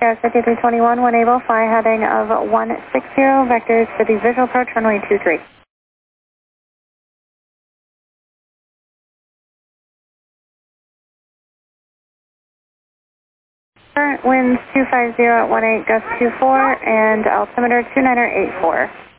Sierra 5321, one able, fly heading of 160, vectors for the visual approach, runway 23. Current winds 250 at 18, gust 24, and altimeter 2984.